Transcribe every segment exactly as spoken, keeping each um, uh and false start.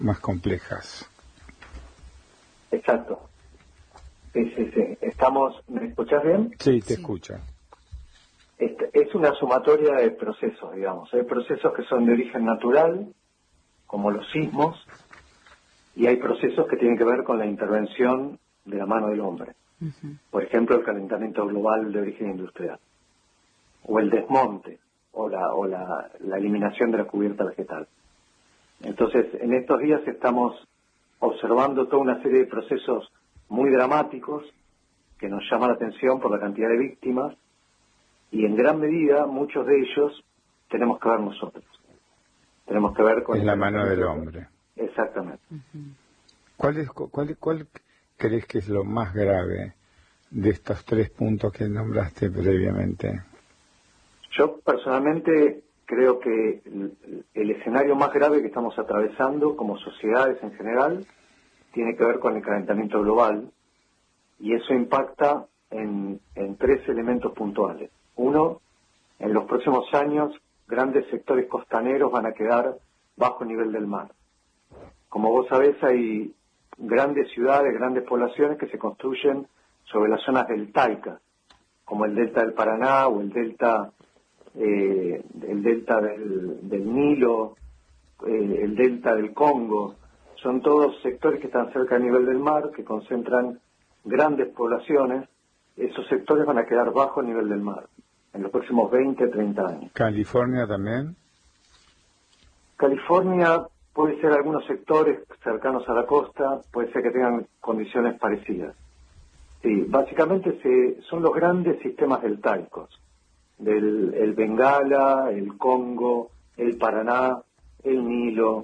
más complejas. Exacto. Sí, sí, sí. Estamos, ¿me escuchás bien? Sí, te Sí. escucho. Este, es una sumatoria de procesos, digamos. Hay procesos que son de origen natural, como los sismos, y hay procesos que tienen que ver con la intervención de la mano del hombre. Uh-huh. Por ejemplo, el calentamiento global de origen industrial, o el desmonte, o la, o la, la eliminación de la cubierta vegetal. Entonces, en estos días estamos observando toda una serie de procesos muy dramáticos que nos llaman la atención por la cantidad de víctimas, y en gran medida muchos de ellos tenemos que ver nosotros. Tenemos que ver con... Es la mano del hombre. Exactamente. Uh-huh. ¿Cuál, es, cuál, ¿Cuál crees que es lo más grave de estos tres puntos que nombraste previamente? Yo personalmente creo que el, el escenario más grave que estamos atravesando como sociedades en general tiene que ver con el calentamiento global, y eso impacta en, en tres elementos puntuales. Uno, en los próximos años grandes sectores costaneros van a quedar bajo nivel del mar. Como vos sabés, hay grandes ciudades, grandes poblaciones que se construyen sobre las zonas deltaicas, como el delta del Paraná o el delta, eh, el delta del, del Nilo, eh, el delta del Congo. Son todos sectores que están cerca del nivel del mar, que concentran grandes poblaciones. Esos sectores van a quedar bajo el nivel del mar en los próximos veinte, treinta años. ¿California también? California puede ser algunos sectores cercanos a la costa, puede ser que tengan condiciones parecidas. Sí, básicamente se, son los grandes sistemas deltaicos, del el Bengala, el Congo, el Paraná, el Nilo,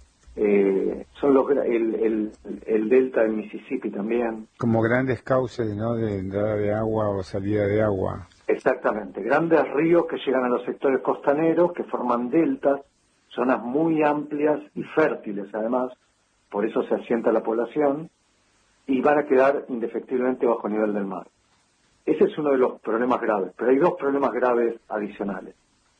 eh, son los el, el, el delta del Mississippi también. Como grandes cauces, ¿no?, de entrada de agua o salida de agua. Exactamente, grandes ríos que llegan a los sectores costaneros, que forman deltas, zonas muy amplias y fértiles además, por eso se asienta la población, y van a quedar indefectiblemente bajo nivel del mar. Ese es uno de los problemas graves, pero hay dos problemas graves adicionales.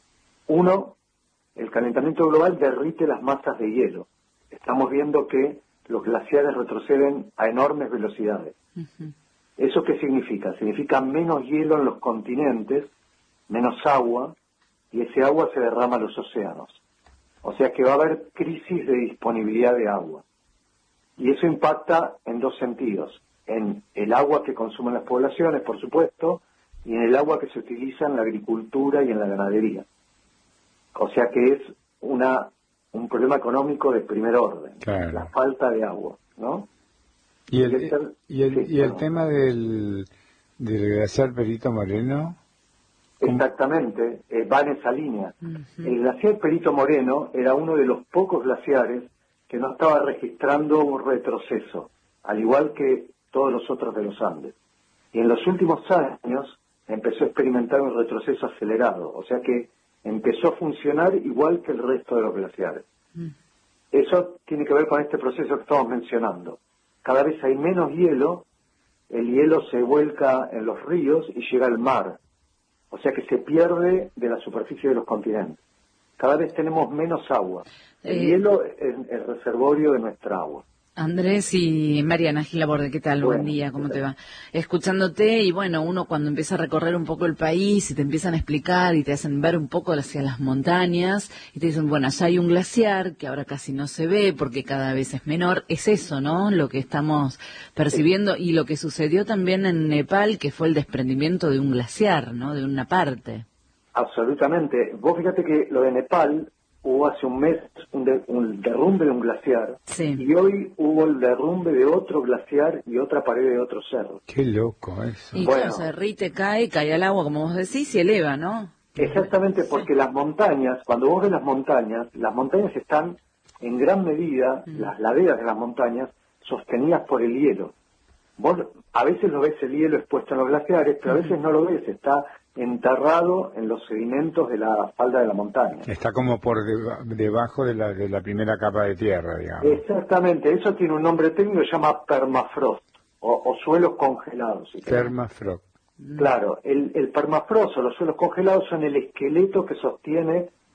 Uno, el calentamiento global derrite las masas de hielo. Estamos viendo que los glaciares retroceden a enormes velocidades. Uh-huh. ¿Eso qué significa? Significa menos hielo en los continentes, menos agua, y ese agua se derrama a los océanos. O sea que va a haber crisis de disponibilidad de agua. Y eso impacta en dos sentidos: en el agua que consumen las poblaciones, por supuesto, y en el agua que se utiliza en la agricultura y en la ganadería. O sea que es una un problema económico de primer orden, Claro. la falta de agua, ¿no? ¿Y el, Y el- y el, sí, y el perdón. tema del, del glaciar Perito Moreno? ¿Cómo? Exactamente, eh, va en esa línea. Uh-huh. El glaciar Perito Moreno era uno de los pocos glaciares que no estaba registrando un retroceso, al igual que todos los otros de los Andes. Y en los últimos años empezó a experimentar un retroceso acelerado, o sea que empezó a funcionar igual que el resto de los glaciares. Uh-huh. Eso tiene que ver con este proceso que estamos mencionando. Cada vez hay menos hielo, el hielo se vuelca en los ríos y llega al mar. O sea que se pierde de la superficie de los continentes. Cada vez tenemos menos agua. El Eh, hielo es el reservorio de nuestra agua. Andrés y Mariana Gilaborde, ¿qué tal? Bueno, Buen día, ¿cómo ¿qué te tal? va? Escuchándote, y bueno, uno cuando empieza a recorrer un poco el país y te empiezan a explicar y te hacen ver un poco hacia las montañas y te dicen, bueno, allá hay un glaciar que ahora casi no se ve porque cada vez es menor. Es eso, ¿no?, lo que estamos percibiendo, y lo que sucedió también en Nepal, que fue el desprendimiento de un glaciar, ¿no?, de una parte. Absolutamente. Vos fíjate que lo de Nepal hubo hace un mes un, de, un derrumbe de un glaciar, Sí. y hoy hubo el derrumbe de otro glaciar y otra pared de otro cerro. Qué loco eso. Y Bueno. claro, se derrite, cae, cae al agua, como vos decís, y eleva, ¿no? Exactamente, porque las montañas, cuando vos ves las montañas, las montañas están en gran medida, Mm. las laderas de las montañas, sostenidas por el hielo. Vos a veces lo ves el hielo expuesto en los glaciares, pero a veces no lo ves, está enterrado en los sedimentos de la falda de la montaña. Está como por deba- debajo de la, de la primera capa de tierra, digamos. Exactamente, eso tiene un nombre técnico, se llama permafrost, o, o suelos congelados. Si querés. Permafrost. Claro, el, el permafrost o los suelos congelados son el esqueleto que sostiene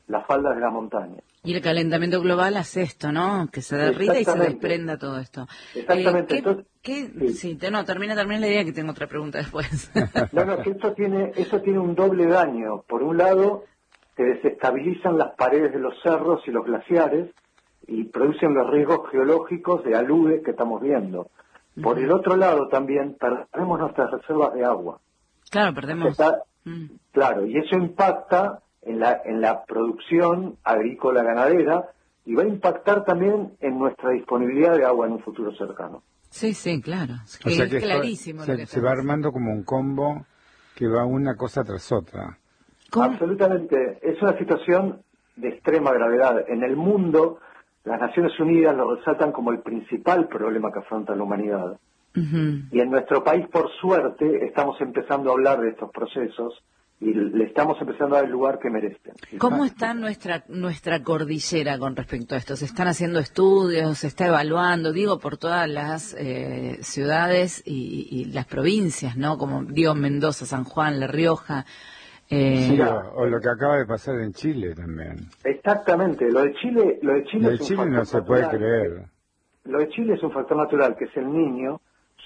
las faldas de la montaña. Y el calentamiento global hace esto, ¿no? Que se derrita y se desprenda todo esto. Exactamente. Eh, ¿qué, Entonces, qué, sí. sí, te, no, termina, termina la idea que tengo otra pregunta después. No, no, que esto tiene, eso tiene un doble daño. Por un lado, se desestabilizan las paredes de los cerros y los glaciares y producen los riesgos geológicos de aludes que estamos viendo. Por el otro lado también perdemos nuestras reservas de agua. Claro, perdemos. Está, mm. Claro, y eso impacta en la, en la producción agrícola ganadera y va a impactar también en nuestra disponibilidad de agua en un futuro cercano. Sí, sí, claro. Es, o sea que es clarísimo. Esto, lo se, que se va armando como un combo que va una cosa tras otra. ¿Cómo? Absolutamente. Es una situación de extrema gravedad. En el mundo, las Naciones Unidas lo resaltan como el principal problema que afronta la humanidad. Uh-huh. Y en nuestro país, por suerte, estamos empezando a hablar de estos procesos y le estamos empezando a dar el lugar que merecen. ¿Cómo está nuestra nuestra cordillera con respecto a esto? ¿Se están haciendo estudios? ¿Se está evaluando? Digo, por todas las eh, ciudades y, y las provincias, ¿no? Como digo, Mendoza, San Juan, La Rioja. Eh... Sí, o, o lo que acaba de pasar en Chile también. Exactamente. Lo de Chile, lo de Chile, lo de es un Chile no se natural. puede creer. Lo de Chile es un factor natural, que es el Niño,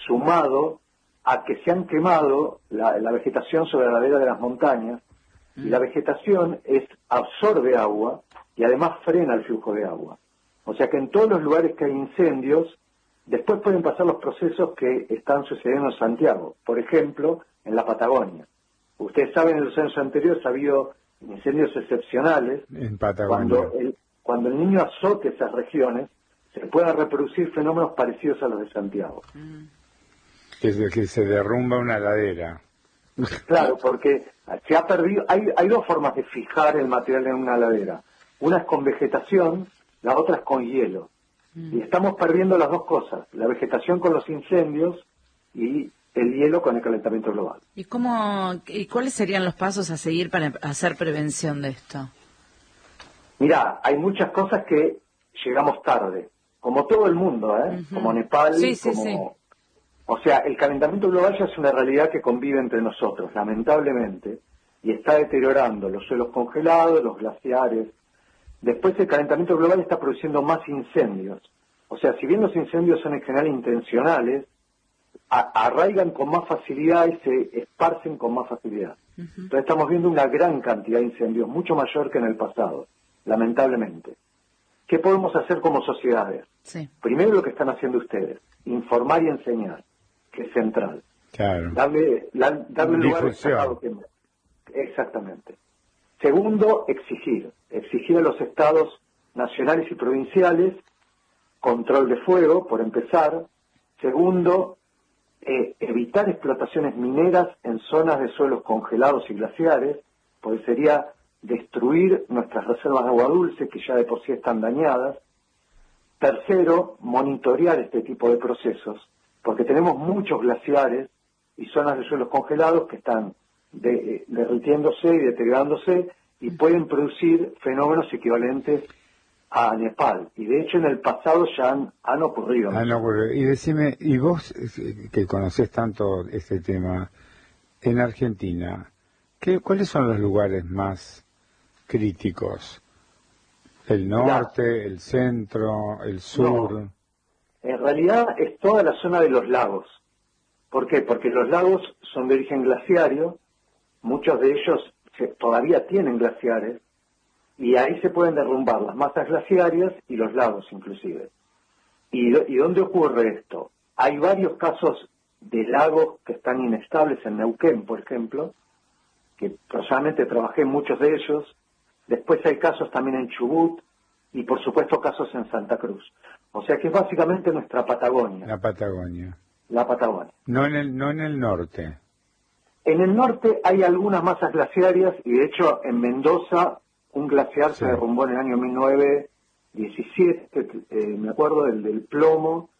sumado a que se han quemado la, la vegetación sobre la ladera de las montañas, mm. y la vegetación es absorbe agua y además frena el flujo de agua. O sea que en todos los lugares que hay incendios, después pueden pasar los procesos que están sucediendo en Santiago. Por ejemplo, en la Patagonia. Ustedes saben, en los años anteriores ha habido incendios excepcionales. En Patagonia. Cuando el, cuando el Niño azote esas regiones, se puedan reproducir fenómenos parecidos a los de Santiago. Mm. Que, que se derrumba una ladera. Claro, porque se ha perdido, hay, hay dos formas de fijar el material en una ladera. Una es con vegetación, la otra es con hielo. Mm. Y estamos perdiendo las dos cosas, la vegetación con los incendios y el hielo con el calentamiento global. ¿Y cómo, y cuáles serían los pasos a seguir para hacer prevención de esto? Mirá, hay muchas cosas que llegamos tarde, como todo el mundo, ¿eh? Uh-huh. Como Nepal, sí, sí, como... Sí. O sea, el calentamiento global ya es una realidad que convive entre nosotros, lamentablemente, y está deteriorando los suelos congelados, los glaciares. Después el calentamiento global está produciendo más incendios. O sea, si bien los incendios son en general intencionales, a- arraigan con más facilidad y se esparcen con más facilidad. Uh-huh. Entonces estamos viendo una gran cantidad de incendios, mucho mayor que en el pasado, lamentablemente. ¿Qué podemos hacer como sociedades? Sí. Primero lo que están haciendo ustedes, informar y enseñar, que es central. Claro. Darle, la, darle lugar al Difusión. Estado. Que... Exactamente. Segundo, exigir. Exigir a los estados nacionales y provinciales control de fuego, por empezar. Segundo, eh, evitar explotaciones mineras en zonas de suelos congelados y glaciares, porque sería destruir nuestras reservas de agua dulce, que ya de por sí están dañadas. Tercero, monitorear este tipo de procesos, porque tenemos muchos glaciares y zonas de suelos congelados que están de, eh, derritiéndose y deteriorándose y pueden producir fenómenos equivalentes a Nepal. Y de hecho en el pasado ya han, han ocurrido. Han ocurrido. Y decime, y vos eh, que conocés tanto este tema, en Argentina, ¿qué, ¿cuáles son los lugares más críticos? ¿El norte, Mirá, el centro, el sur? No. En realidad es toda la zona de los lagos. ¿Por qué? Porque los lagos son de origen glaciario, muchos de ellos se, todavía tienen glaciares, y ahí se pueden derrumbar las masas glaciarias y los lagos inclusive. ¿Y, ¿Y dónde ocurre esto? Hay varios casos de lagos que están inestables en Neuquén, por ejemplo, que personalmente trabajé en muchos de ellos. Después hay casos también en Chubut y por supuesto casos en Santa Cruz. O sea que es básicamente nuestra Patagonia. La Patagonia. La Patagonia. No en el, no en el norte. En el norte hay algunas masas glaciarias y de hecho en Mendoza un glaciar sí. se derrumbó en el año mil novecientos diecisiete, eh, me acuerdo del, del plomo,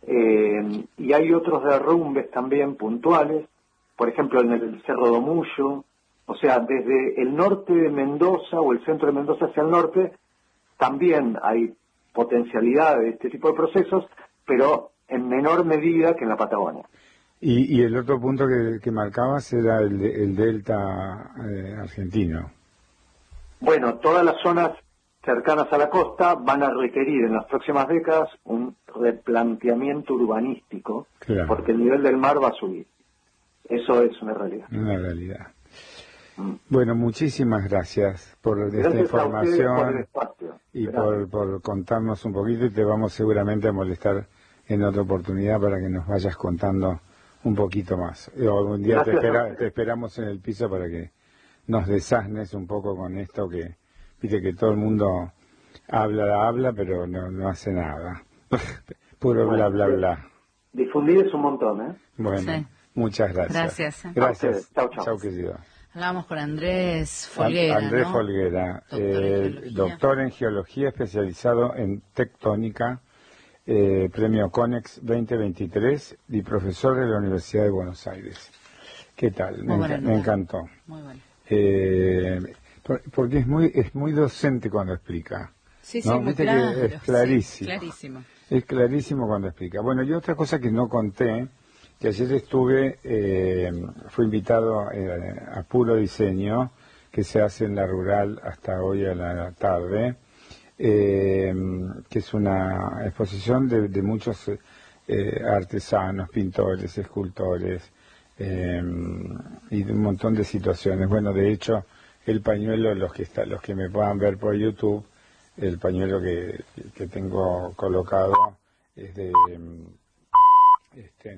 eh, y hay otros derrumbes también puntuales, por ejemplo en el Cerro Domullo. O sea, desde el norte de Mendoza o el centro de Mendoza hacia el norte, también hay potencialidad de este tipo de procesos, pero en menor medida que en la Patagonia. Y, y el otro punto que, que marcabas era el, de, el delta eh, argentino. Bueno, todas las zonas cercanas a la costa van a requerir en las próximas décadas un replanteamiento urbanístico, claro, porque el nivel del mar va a subir. Eso es una realidad. Una realidad. Mm. Bueno, muchísimas gracias por gracias esta información por el espacio. Y por, por contarnos un poquito, y te vamos seguramente a molestar en otra oportunidad para que nos vayas contando un poquito más. O un día te, espera, te esperamos en el piso para que nos desasnes un poco con esto que, viste que todo el mundo habla, habla, pero no, no hace nada. Puro bueno, bla, bla, bla. Difundir es un montón, ¿eh? Bueno, sí. Muchas gracias. Gracias. ¿eh? Gracias. Chao, chao. Chao, querido. Hablábamos con Andrés Folguera, Andrés ¿no? Folguera, doctor, eh, en doctor en geología, especializado en tectónica, eh, premio CONEX veinte veintitrés y profesor de la Universidad de Buenos Aires. ¿Qué tal? Me, enca me encantó. Muy bueno. Eh, por, porque es muy es muy docente cuando explica. Sí, sí, ¿no? muy Viste claro, que es clarísimo. Sí, clarísimo. Es clarísimo cuando explica. Bueno, y otra cosa que no conté, que ayer estuve, eh, fui invitado eh, a Puro Diseño, que se hace en la Rural hasta hoy a la tarde, eh, que es una exposición de, de muchos eh, artesanos, pintores, escultores, eh, y de un montón de situaciones. Bueno, de hecho, el pañuelo, los que está, los que me puedan ver por YouTube, el pañuelo que, que tengo colocado es de... Este,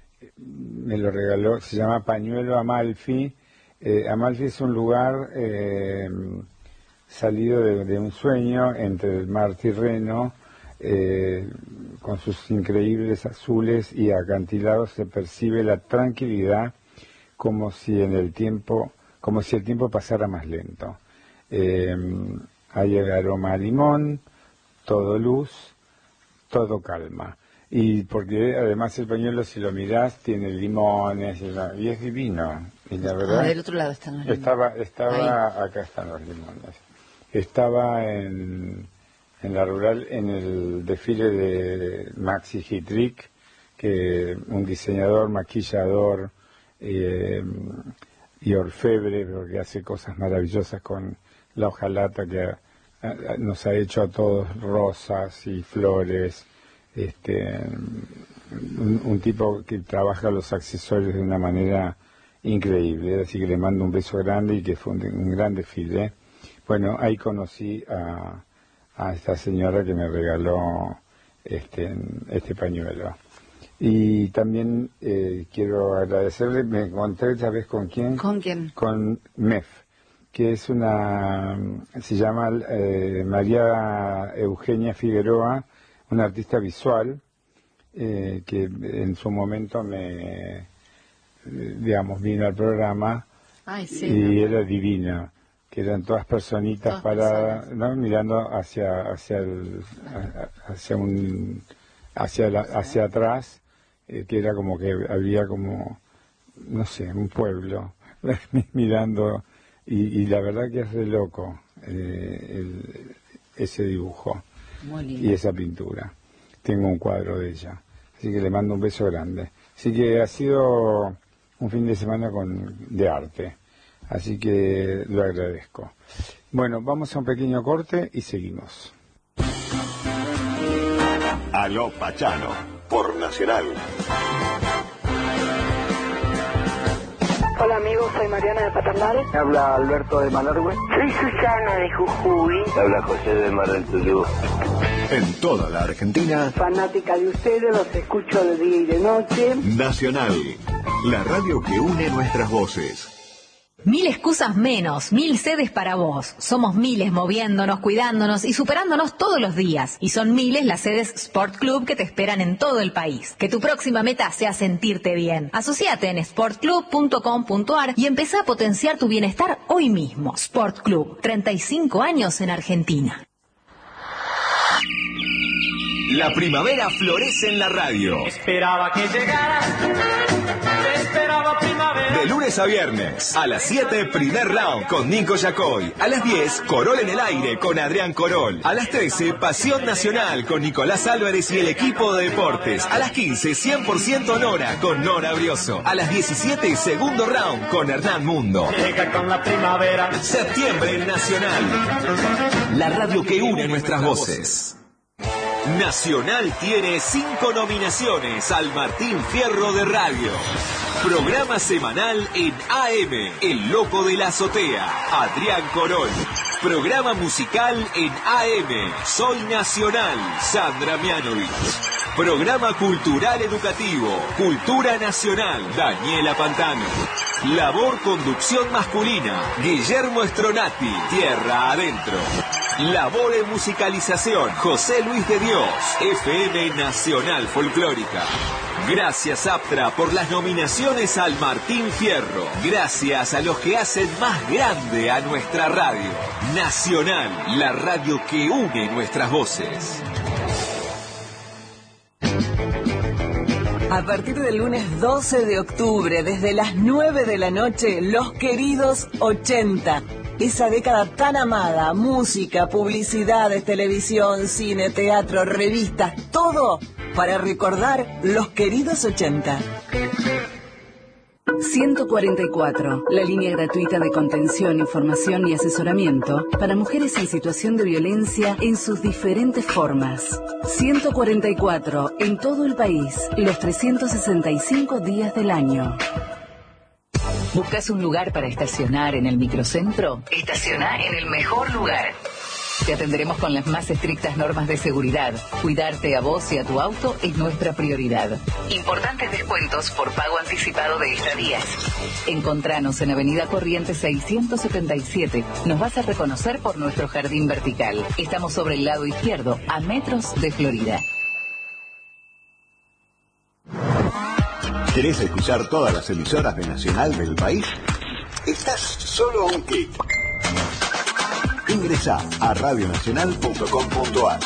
me lo regaló, se llama Pañuelo Amalfi. Eh, Amalfi es un lugar eh, salido de, de un sueño entre el mar Tirreno, eh, con sus increíbles azules y acantilados se percibe la tranquilidad como si en el tiempo, como si el tiempo pasara más lento. Eh, hay el aroma a limón, todo luz, todo calma. Y porque además el pañuelo, si lo mirás, tiene limones y, y es divino. Y la verdad, ah, del otro lado están los limones. Estaba, estaba acá están los limones. Estaba en, en la Rural, en el desfile de Maxi Hitrick, que un diseñador, maquillador eh, y orfebre, porque hace cosas maravillosas con la hojalata que a, a, nos ha hecho a todos rosas y flores. Este, un, un tipo que trabaja los accesorios de una manera increíble, así que le mando un beso grande y que fue un, un gran desfile. Bueno, ahí conocí a, a esta señora que me regaló este, este pañuelo. Y también eh, quiero agradecerle, me encontré esta vez con quién. ¿Con quién? Con M E F, que es una, se llama eh, María Eugenia Figueroa, una artista visual eh, que en su momento me, digamos, vino al programa. Ay, sí, y no, era divina, que eran todas personitas todas paradas, ¿no? Mirando hacia hacia el, hacia un hacia la, hacia atrás, eh, que era como que había como, no sé, un pueblo mirando, y, y la verdad que es re loco eh, el, ese dibujo. Muy lindo. Y esa pintura. Tengo un cuadro de ella. Así que le mando un beso grande. Así que ha sido un fin de semana con de arte. Así que lo agradezco. Bueno, vamos a un pequeño corte y seguimos. Aló Pachano, por Nacional. Hola amigos, soy Mariana de Paternal. Habla Alberto de Malargüe. Soy Susana de Jujuy. Habla José de Mar del Tuyú. En toda la Argentina. Fanática de ustedes, los escucho de día y de noche. Nacional, la radio que une nuestras voces. Mil excusas menos, mil sedes para vos. Somos miles moviéndonos, cuidándonos y superándonos todos los días. Y son miles las sedes Sport Club que te esperan en todo el país. Que tu próxima meta sea sentirte bien. Asociate en sport club punto com punto ar y empezá a potenciar tu bienestar hoy mismo. Sport Club, treinta y cinco años en Argentina. La primavera florece en la radio. Esperaba que llegara, esperaba primavera. De lunes a viernes, a las siete, primer round con Nico Yacoy. A las diez, Corol en el aire con Adrián Corol. A las trece, Pasión Nacional con Nicolás Álvarez y el equipo de deportes. A las quince, cien por ciento Nora con Nora Brioso. A las diecisiete, segundo round con Hernán Mundo. Llega con la primavera. Septiembre Nacional. La radio que une nuestras voces. Nacional tiene cinco nominaciones al Martín Fierro de Radio. Programa semanal en A M, El Loco de la Azotea, Adrián Corol. Programa musical en A M, Soy Nacional, Sandra Mianovich. Programa cultural educativo, Cultura Nacional, Daniela Pantano. Labor conducción masculina, Guillermo Stronati, Tierra Adentro. Labor en musicalización, José Luis de Dios, F M Nacional Folclórica. Gracias Aptra por las nominaciones al Martín Fierro. Gracias a los que hacen más grande a nuestra radio. Nacional, la radio que une nuestras voces. A partir del lunes doce de octubre, desde las nueve de la noche, Los Queridos ochenta. Esa década tan amada, música, publicidades, televisión, cine, teatro, revistas, todo para recordar Los Queridos ochenta. ciento cuarenta y cuatro, la línea gratuita de contención, información y asesoramiento para mujeres en situación de violencia en sus diferentes formas. ciento cuarenta y cuatro, en todo el país, los trescientos sesenta y cinco días del año. ¿Buscas un lugar para estacionar en el microcentro? Estaciona en el mejor lugar. Te atenderemos con las más estrictas normas de seguridad. Cuidarte a vos y a tu auto es nuestra prioridad. Importantes descuentos por pago anticipado de estadías. Encontranos en Avenida Corrientes seiscientos setenta y siete. Nos vas a reconocer por nuestro jardín vertical. Estamos sobre el lado izquierdo, a metros de Florida. ¿Querés escuchar todas las emisoras de Nacional del país? Estás solo a un clic. Ingresá a radio nacional punto com punto a r.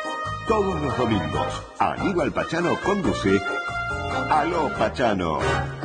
Todos los domingos, Aníbal Pachano conduce Aló Pachano.